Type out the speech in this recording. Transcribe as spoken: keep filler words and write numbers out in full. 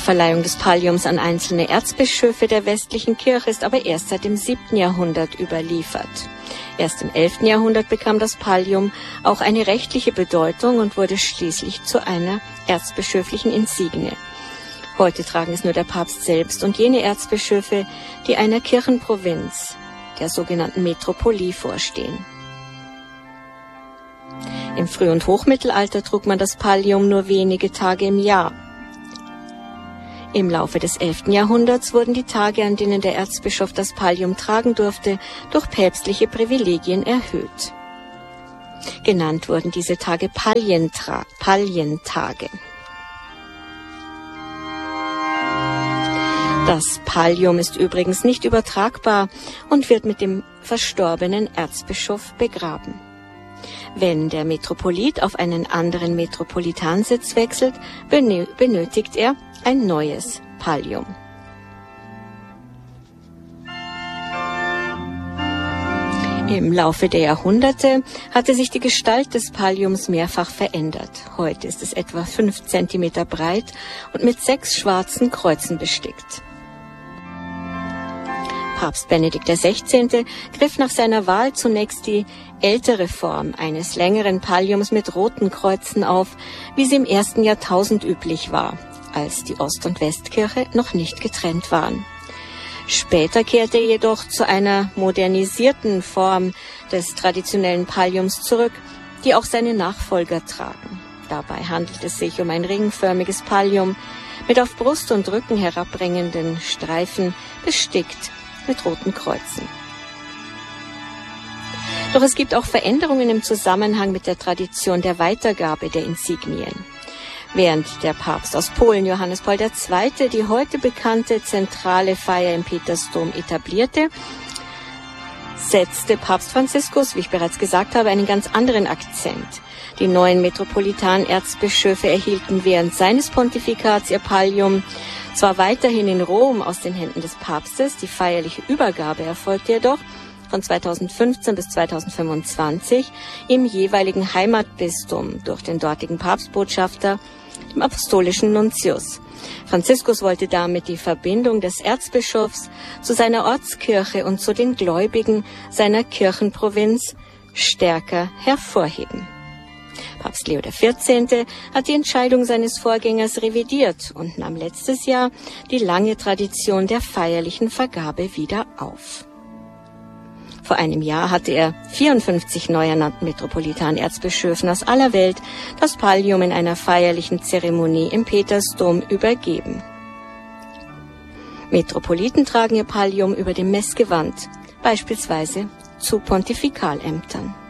Verleihung des Palliums an einzelne Erzbischöfe der westlichen Kirche ist aber erst seit dem siebten Jahrhundert überliefert. Erst im elften Jahrhundert bekam das Pallium auch eine rechtliche Bedeutung und wurde schließlich zu einer erzbischöflichen Insigne. Heute tragen es nur der Papst selbst und jene Erzbischöfe, die einer Kirchenprovinz, der sogenannten Metropolie, vorstehen. Im Früh- und Hochmittelalter trug man das Pallium nur wenige Tage im Jahr. Im Laufe des elften Jahrhunderts wurden die Tage, an denen der Erzbischof das Pallium tragen durfte, durch päpstliche Privilegien erhöht. Genannt wurden diese Tage Pallientra- Pallientage. Das Pallium ist übrigens nicht übertragbar und wird mit dem verstorbenen Erzbischof begraben. Wenn der Metropolit auf einen anderen Metropolitansitz wechselt, benötigt er ein neues Pallium. Im Laufe der Jahrhunderte hatte sich die Gestalt des Palliums mehrfach verändert. Heute ist es etwa fünf Zentimeter breit und mit sechs schwarzen Kreuzen bestickt. Papst Benedikt der Sechzehnte griff nach seiner Wahl zunächst die ältere Form eines längeren Palliums mit roten Kreuzen auf, wie sie im ersten Jahrtausend üblich war, als die Ost- und Westkirche noch nicht getrennt waren. Später kehrte er jedoch zu einer modernisierten Form des traditionellen Palliums zurück, die auch seine Nachfolger tragen. Dabei handelt es sich um ein ringförmiges Pallium mit auf Brust und Rücken herabbringenden Streifen, bestickt mit roten Kreuzen. Doch es gibt auch Veränderungen im Zusammenhang mit der Tradition der Weitergabe der Insignien. Während der Papst aus Polen, Johannes Paul der Zweite., die heute bekannte zentrale Feier im Petersdom etablierte, setzte Papst Franziskus, wie ich bereits gesagt habe, einen ganz anderen Akzent. Die neuen Metropolitan-Erzbischöfe erhielten während seines Pontifikats ihr Pallium zwar weiterhin in Rom aus den Händen des Papstes, die feierliche Übergabe erfolgte jedoch von zweitausendfünfzehn bis zweitausendfünfundzwanzig im jeweiligen Heimatbistum durch den dortigen Papstbotschafter, dem apostolischen Nuntius. Franziskus wollte damit die Verbindung des Erzbischofs zu seiner Ortskirche und zu den Gläubigen seiner Kirchenprovinz stärker hervorheben. Papst Leo der Vierzehnte hat die Entscheidung seines Vorgängers revidiert und nahm letztes Jahr die lange Tradition der feierlichen Vergabe wieder auf. Vor einem Jahr hatte er vierundfünfzig neu ernannten Metropolitan-Erzbischöfen aus aller Welt das Pallium in einer feierlichen Zeremonie im Petersdom übergeben. Metropoliten tragen ihr Pallium über dem Messgewand, beispielsweise zu Pontifikalämtern.